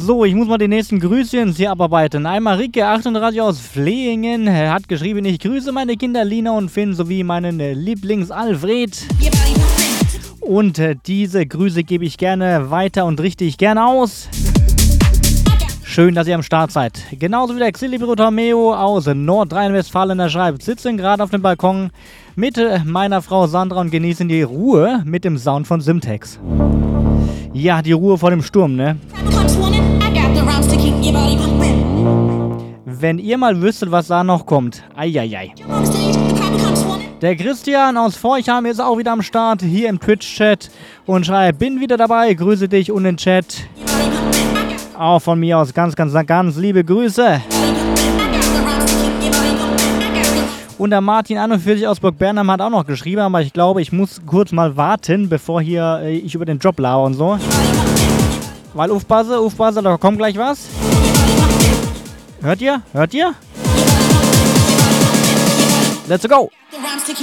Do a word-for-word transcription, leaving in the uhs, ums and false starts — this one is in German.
So, ich muss mal die nächsten Grüßchen hier abarbeiten. Einmal Ricke achtunddreißig aus Flehingen hat geschrieben, ich grüße meine Kinder Lina und Finn sowie meinen äh, Lieblings-Alfred. Und äh, diese Grüße gebe ich gerne weiter und richte ich gerne aus. Schön, dass ihr am Start seid. Genauso wie der Xilibro Tomeo aus Nordrhein-Westfalen, der schreibt, sitzen gerade auf dem Balkon mit äh, meiner Frau Sandra und genießen die Ruhe mit dem Sound von Simtex. Ja, die Ruhe vor dem Sturm, ne? Wenn ihr mal wüsstet, was da noch kommt. Eieiei. Der Christian aus Forchheim ist auch wieder am Start, hier im Twitch-Chat und schreibt, bin wieder dabei, grüße dich und den Chat. Auch von mir aus ganz, ganz, ganz liebe Grüße. Und der Martin einundvierzig aus Burg Bernheim hat auch noch geschrieben, aber ich glaube, ich muss kurz mal warten, bevor hier äh, ich über den Job laber und so. Weil aufpasse, aufpasse, da kommt gleich was. Hört ihr? Hört ihr? Let's go!